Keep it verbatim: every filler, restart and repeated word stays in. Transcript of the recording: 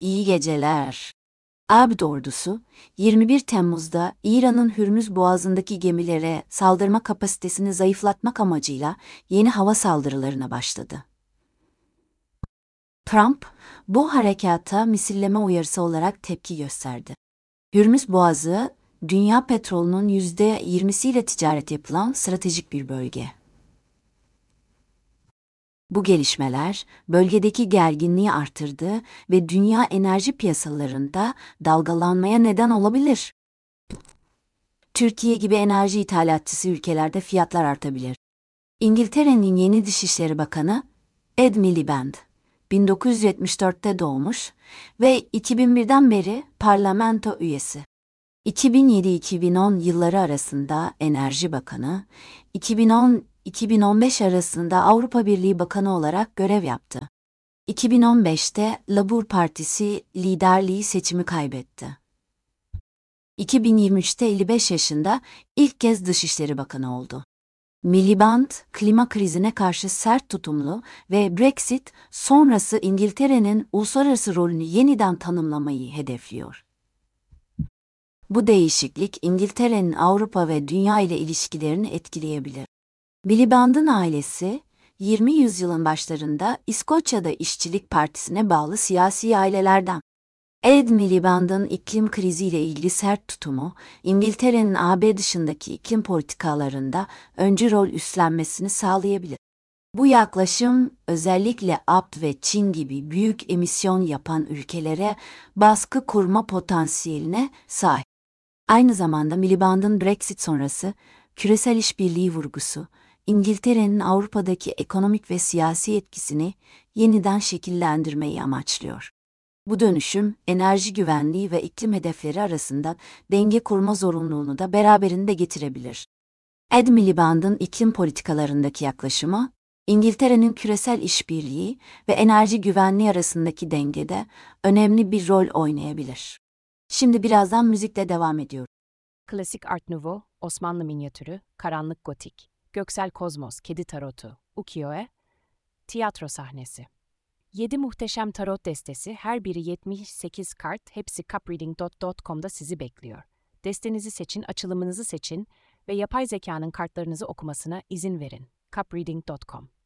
İyi geceler. Abd ordusu, yirmi bir Temmuz'da İran'ın Hürmüz Boğazı'ndaki gemilere saldırma kapasitesini zayıflatmak amacıyla yeni hava saldırılarına başladı. Trump, bu harekata misilleme uyarısı olarak tepki gösterdi. Hürmüz Boğazı, dünya petrolünün yüzde yirmisiyle ticaret yapılan stratejik bir bölge. Bu gelişmeler bölgedeki gerginliği artırdı ve dünya enerji piyasalarında dalgalanmaya neden olabilir. Türkiye gibi enerji ithalatçısı ülkelerde fiyatlar artabilir. İngiltere'nin yeni Dışişleri Bakanı Ed Miliband, bin dokuz yüz yetmiş dörtte doğmuş ve iki bin birden beri parlamento üyesi. iki bin yedi iki bin on yılları arasında Enerji Bakanı, iki bin on iki bin on beş arasında Avrupa Birliği Bakanı olarak görev yaptı. iki bin on beşte Labour Partisi liderliği seçimi kaybetti. iki bin yirmi üçte elli beş yaşında ilk kez Dışişleri Bakanı oldu. Miliband, klima krizine karşı sert tutumlu ve Brexit sonrası İngiltere'nin uluslararası rolünü yeniden tanımlamayı hedefliyor. Bu değişiklik İngiltere'nin Avrupa ve dünya ile ilişkilerini etkileyebilir. Miliband'ın ailesi, yirmi yüzyılın başlarında İskoçya'da İşçilik Partisi'ne bağlı siyasi ailelerden. Ed Miliband'ın iklim kriziyle ilgili sert tutumu, İngiltere'nin A B dışındaki iklim politikalarında öncü rol üstlenmesini sağlayabilir. Bu yaklaşım, özellikle A B D ve Çin gibi büyük emisyon yapan ülkelere baskı kurma potansiyeline sahip. Aynı zamanda Miliband'ın Brexit sonrası küresel işbirliği vurgusu, İngiltere'nin Avrupa'daki ekonomik ve siyasi etkisini yeniden şekillendirmeyi amaçlıyor. Bu dönüşüm, enerji güvenliği ve iklim hedefleri arasında denge kurma zorunluluğunu da beraberinde getirebilir. Ed Miliband'ın iklim politikalarındaki yaklaşımı, İngiltere'nin küresel işbirliği ve enerji güvenliği arasındaki dengede önemli bir rol oynayabilir. Şimdi birazdan müzikle devam ediyorum. Klasik Art Nouveau, Osmanlı minyatürü, karanlık gotik, göksel kozmos, kedi tarotu, ukiyo-e, tiyatro sahnesi. yedi muhteşem tarot destesi, her biri yetmiş sekiz kart, hepsi cupreading nokta com'da sizi bekliyor. Destenizi seçin, açılımınızı seçin ve yapay zekanın kartlarınızı okumasına izin verin. cupreading nokta com